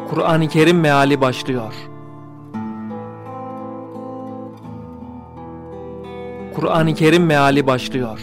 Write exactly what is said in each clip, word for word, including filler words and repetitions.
Kur'an-ı Kerim meali başlıyor. Kur'an-ı Kerim meali başlıyor.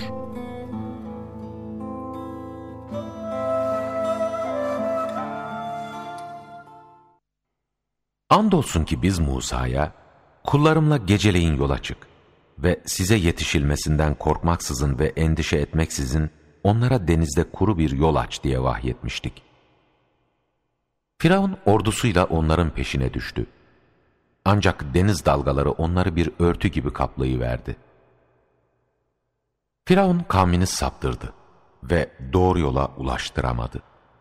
Andolsun ki biz Musa'ya, kullarımla geceleyin yola çık ve size yetişilmesinden korkmaksızın ve endişe etmeksizin onlara denizde kuru bir yol aç diye vahyetmiştik. Firavun ordusuyla onların peşine düştü. Ancak deniz dalgaları onları bir örtü gibi kaplayıverdi. Firavun kavmini saptırdı ve doğru yola ulaştıramadı.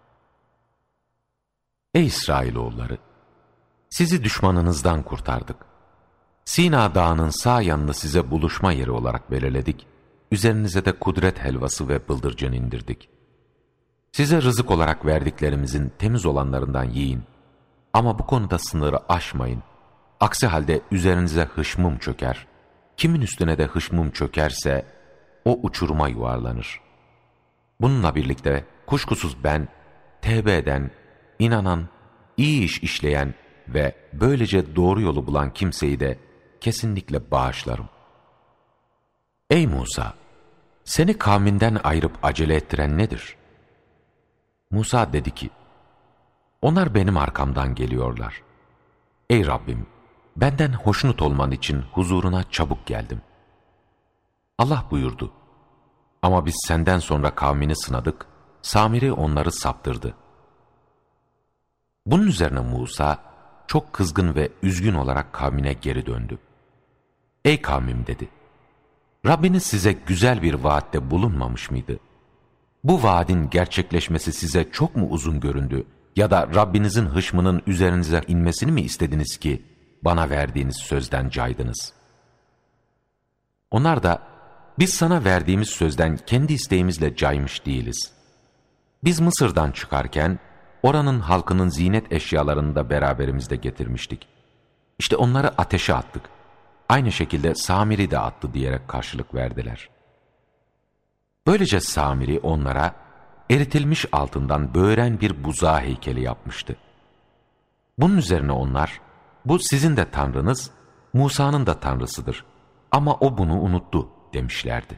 Ey İsrailoğulları! Sizi düşmanınızdan kurtardık. Sina Dağı'nın sağ yanını size buluşma yeri olarak belirledik. Üzerinize de kudret helvası ve bıldırcın indirdik. Size rızık olarak verdiklerimizin temiz olanlarından yiyin. Ama bu konuda sınırı aşmayın. Aksi halde üzerinize hışmım çöker. Kimin üstüne de hışmım çökerse o uçuruma yuvarlanır. Bununla birlikte kuşkusuz ben tevbe eden, inanan, iyi iş işleyen ve böylece doğru yolu bulan kimseyi de kesinlikle bağışlarım. Ey Musa! Seni kavminden ayırıp acele ettiren nedir? Musa dedi ki, onlar benim arkamdan geliyorlar. Ey Rabbim! Benden hoşnut olman için huzuruna çabuk geldim. Allah buyurdu, ama biz senden sonra kavmini sınadık, Samiri onları saptırdı. Bunun üzerine Musa, çok kızgın ve üzgün olarak kavmine geri döndü. Ey kavmim dedi, Rabbiniz size güzel bir vaatte bulunmamış mıydı? Bu vaadin gerçekleşmesi size çok mu uzun göründü ya da Rabbinizin hışmının üzerinize inmesini mi istediniz ki bana verdiğiniz sözden caydınız? Onlar da biz sana verdiğimiz sözden kendi isteğimizle caymış değiliz. Biz Mısır'dan çıkarken oranın halkının zinet eşyalarını da beraberimizde getirmiştik. İşte onları ateşe attık. Aynı şekilde Samiri de attı diyerek karşılık verdiler. Böylece Samiri onlara eritilmiş altından böğren bir buzağı heykeli yapmıştı. Bunun üzerine onlar, bu sizin de tanrınız, Musa'nın da tanrısıdır ama o bunu unuttu demişlerdi.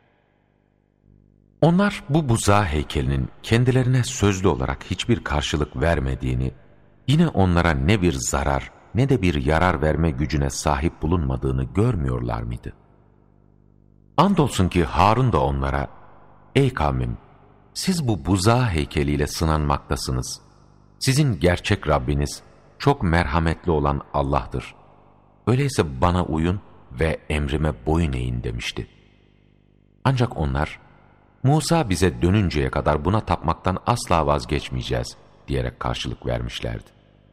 Onlar bu buzağı heykelinin kendilerine sözlü olarak hiçbir karşılık vermediğini, yine onlara ne bir zarar ne de bir yarar verme gücüne sahip bulunmadığını görmüyorlar mıydı? Andolsun ki Harun da onlara, ey kavmim, siz bu buzağı heykeliyle sınanmaktasınız. Sizin gerçek Rabbiniz çok merhametli olan Allah'tır. Öyleyse bana uyun ve emrime boyun eğin demişti. Ancak onlar, Musa bize dönünceye kadar buna tapmaktan asla vazgeçmeyeceğiz diyerek karşılık vermişlerdi.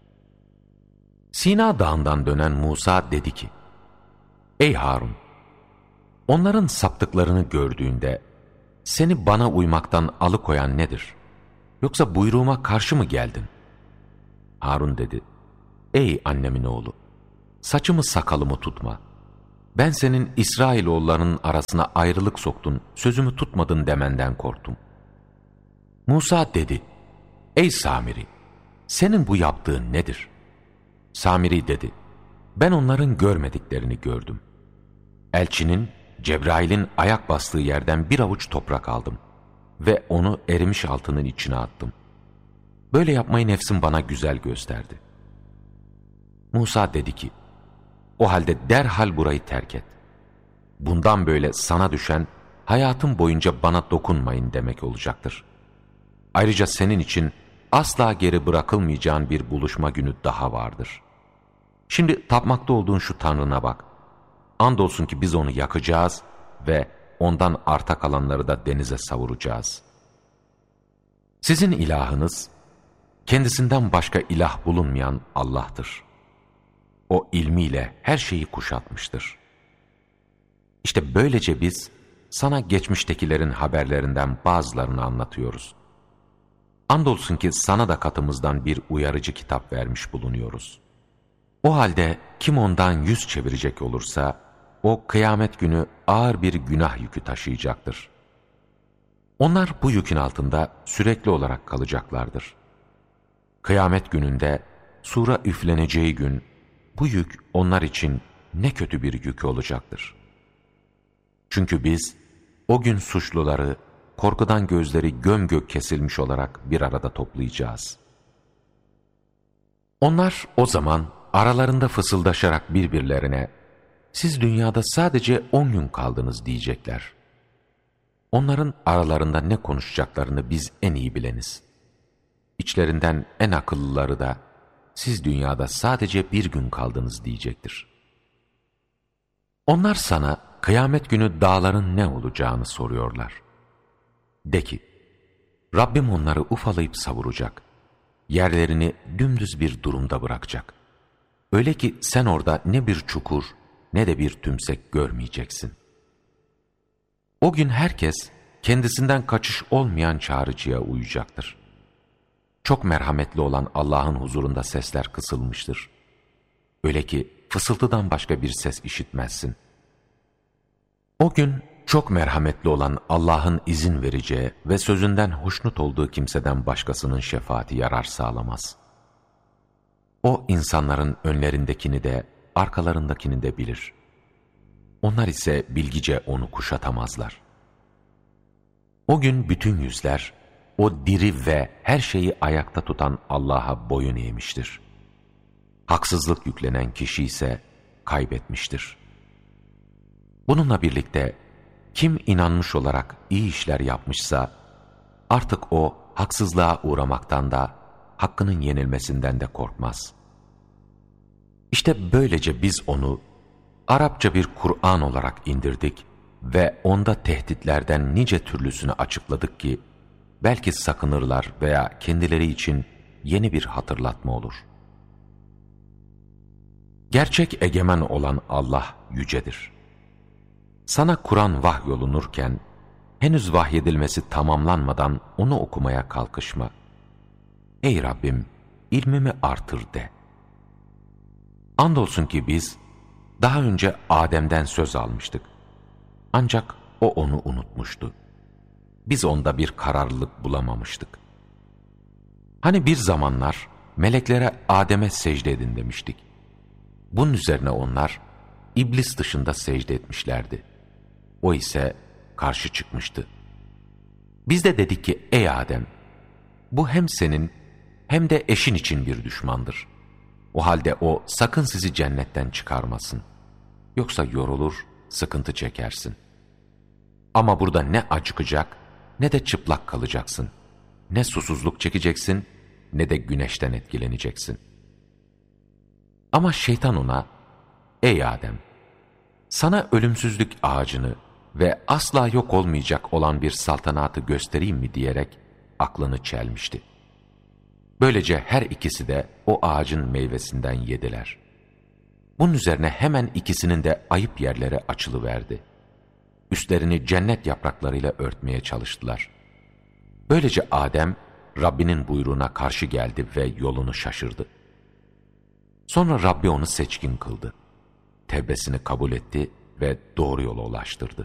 Sina Dağı'ndan dönen Musa dedi ki, ey Harun! Onların saptıklarını gördüğünde seni bana uymaktan alıkoyan nedir? Yoksa buyruğuma karşı mı geldin? Harun dedi, ey annemin oğlu! Saçımı sakalımı tutma. Ben senin İsrailoğullarının arasına ayrılık soktun, sözümü tutmadın demenden korktum. Musa dedi, ey Samiri! Senin bu yaptığın nedir? Samiri dedi, ben onların görmediklerini gördüm. Elçinin, Cebrail'in ayak bastığı yerden bir avuç toprak aldım ve onu erimiş altının içine attım. Böyle yapmayı nefsim bana güzel gösterdi. Musa dedi ki, o halde derhal burayı terk et. Bundan böyle sana düşen hayatım boyunca bana dokunmayın demek olacaktır. Ayrıca senin için asla geri bırakılmayacağın bir buluşma günü daha vardır. Şimdi tapmakta olduğun şu Tanrına bak. Andolsun ki biz onu yakacağız ve ondan arta kalanları da denize savuracağız. Sizin ilahınız, kendisinden başka ilah bulunmayan Allah'tır. O ilmiyle her şeyi kuşatmıştır. İşte böylece biz sana geçmiştekilerin haberlerinden bazılarını anlatıyoruz. Andolsun ki sana da katımızdan bir uyarıcı kitap vermiş bulunuyoruz. O halde kim ondan yüz çevirecek olursa, o kıyamet günü ağır bir günah yükü taşıyacaktır. Onlar bu yükün altında sürekli olarak kalacaklardır. Kıyamet gününde sura üfleneceği gün bu yük onlar için ne kötü bir yük olacaktır. Çünkü biz o gün suçluları korkudan gözleri gömgök kesilmiş olarak bir arada toplayacağız. Onlar o zaman aralarında fısıldaşarak birbirlerine siz dünyada sadece on gün kaldınız diyecekler. Onların aralarında ne konuşacaklarını biz en iyi bileniz. İçlerinden en akıllıları da siz dünyada sadece bir gün kaldınız diyecektir. Onlar sana kıyamet günü dağların ne olacağını soruyorlar. De ki, Rabbim onları ufalayıp savuracak, yerlerini dümdüz bir durumda bırakacak. Öyle ki sen orada ne bir çukur ne de bir tümsek görmeyeceksin. O gün herkes kendisinden kaçış olmayan çağrıcıya uyacaktır. Çok merhametli olan Allah'ın huzurunda sesler kısılmıştır. Öyle ki fısıltıdan başka bir ses işitmezsin. O gün çok merhametli olan Allah'ın izin vereceği ve sözünden hoşnut olduğu kimseden başkasının şefaati yarar sağlamaz. O insanların önlerindekini de arkalarındakini de bilir. Onlar ise bilgice onu kuşatamazlar. O gün bütün yüzler o diri ve her şeyi ayakta tutan Allah'a boyun eğmiştir. Haksızlık yüklenen kişi ise kaybetmiştir. Bununla birlikte kim inanmış olarak iyi işler yapmışsa artık o haksızlığa uğramaktan da hakkının yenilmesinden de korkmaz. İşte böylece biz onu Arapça bir Kur'an olarak indirdik ve onda tehditlerden nice türlüsünü açıkladık ki belki sakınırlar veya kendileri için yeni bir hatırlatma olur. Gerçek egemen olan Allah yücedir. Sana Kur'an vahyolunurken henüz vahyedilmesi tamamlanmadan onu okumaya kalkışma. Ey Rabbim, ilmimi artır de. Andolsun ki biz daha önce Adem'den söz almıştık. Ancak o onu unutmuştu. Biz onda bir kararlılık bulamamıştık. Hani bir zamanlar meleklere Adem'e secde edin demiştik. Bunun üzerine onlar iblis dışında secde etmişlerdi. O ise karşı çıkmıştı. Biz de dedik ki ey Adem, bu hem senin hem de eşin için bir düşmandır. O halde o sakın sizi cennetten çıkarmasın. Yoksa yorulur, sıkıntı çekersin. Ama burada ne acıkacak ne de çıplak kalacaksın. Ne susuzluk çekeceksin ne de güneşten etkileneceksin. Ama şeytan ona, ey Adem, sana ölümsüzlük ağacını ve asla yok olmayacak olan bir saltanatı göstereyim mi diyerek aklını çelmişti. Böylece her ikisi de o ağacın meyvesinden yediler. Bunun üzerine hemen ikisinin de ayıp yerlere açılıverdi. Üstlerini cennet yapraklarıyla örtmeye çalıştılar. Böylece Adem, Rabbinin buyruğuna karşı geldi ve yolunu şaşırdı. Sonra Rabbi onu seçkin kıldı. Tevbesini kabul etti ve doğru yola ulaştırdı.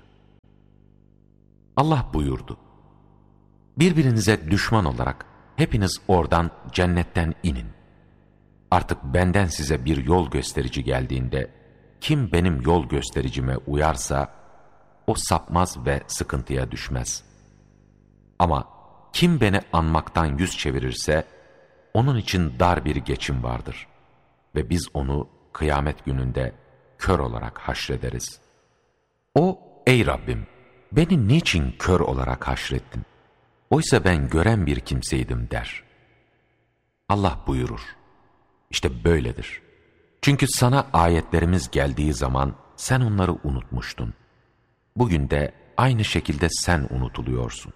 Allah buyurdu: birbirinize düşman olarak hepiniz oradan cennetten inin. Artık benden size bir yol gösterici geldiğinde kim benim yol göstericime uyarsa o sapmaz ve sıkıntıya düşmez. Ama kim beni anmaktan yüz çevirirse onun için dar bir geçim vardır ve biz onu kıyamet gününde kör olarak haşrederiz. O, ey Rabbim, beni niçin kör olarak haşrettin? Oysa ben gören bir kimseydim der. Allah buyurur: İşte böyledir. Çünkü sana ayetlerimiz geldiği zaman sen onları unutmuştun. Bugün de aynı şekilde sen unutuluyorsun.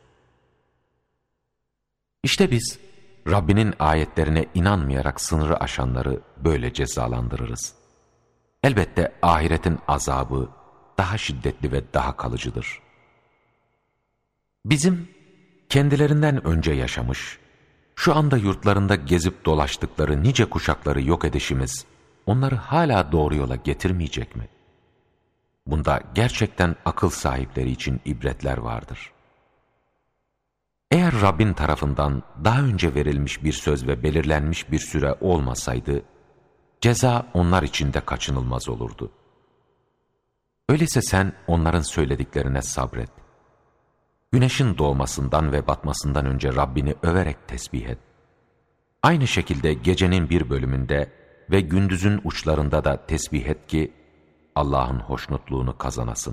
İşte biz Rabbinin ayetlerine inanmayarak sınırı aşanları böyle cezalandırırız. Elbette ahiretin azabı daha şiddetli ve daha kalıcıdır. Bizim kendilerinden önce yaşamış, şu anda yurtlarında gezip dolaştıkları nice kuşakları yok edişimiz onları hala doğru yola getirmeyecek mi? Bunda gerçekten akıl sahipleri için ibretler vardır. Eğer Rabbin tarafından daha önce verilmiş bir söz ve belirlenmiş bir süre olmasaydı, ceza onlar için de kaçınılmaz olurdu. Öyleyse sen onların söylediklerine sabret. Güneşin doğmasından ve batmasından önce Rabbini överek tesbih et. Aynı şekilde gecenin bir bölümünde ve gündüzün uçlarında da tesbih et ki Allah'ın hoşnutluğunu kazanasın.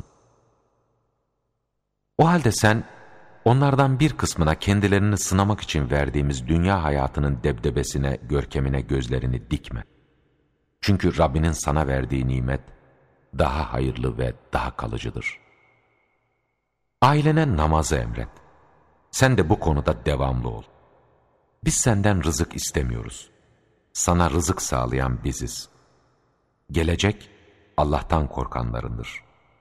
O halde sen onlardan bir kısmına kendilerini sınamak için verdiğimiz dünya hayatının debdebesine, görkemine gözlerini dikme. Çünkü Rabbinin sana verdiği nimet daha hayırlı ve daha kalıcıdır. Ailene namazı emret. Sen de bu konuda devamlı ol. Biz senden rızık istemiyoruz. Sana rızık sağlayan biziz. Gelecek Allah'tan korkanlarındır.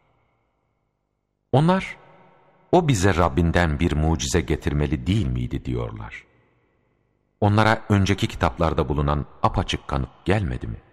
Onlar, o bize Rabbinden bir mucize getirmeli değil miydi diyorlar. Onlara önceki kitaplarda bulunan apaçık kanıt gelmedi mi?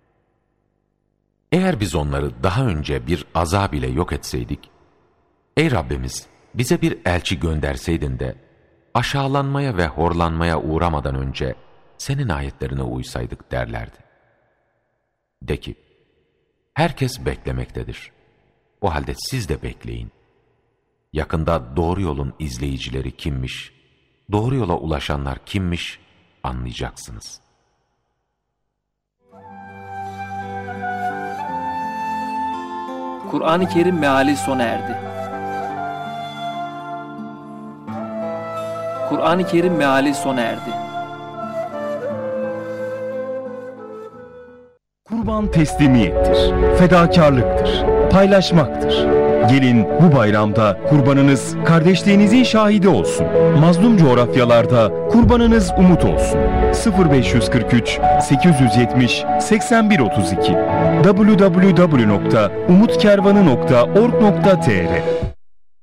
Eğer biz onları daha önce bir azab ile yok etseydik, ey Rabbimiz bize bir elçi gönderseydin de aşağılanmaya ve horlanmaya uğramadan önce senin ayetlerine uysaydık derlerdi. De ki, herkes beklemektedir. O halde siz de bekleyin. Yakında doğru yolun izleyicileri kimmiş, doğru yola ulaşanlar kimmiş anlayacaksınız. Kur'an-ı Kerim meali sona erdi. Kur'an-ı Kerim meali sona erdi. Kurban teslimiyettir, fedakarlıktır, paylaşmaktır. Gelin bu bayramda kurbanınız kardeşliğinizin şahidi olsun. Mazlum coğrafyalarda kurbanınız umut olsun. sıfır beş kırk üç sekiz yüz yetmiş seksen bir otuz iki w w w nokta umutkervanı nokta org nokta t r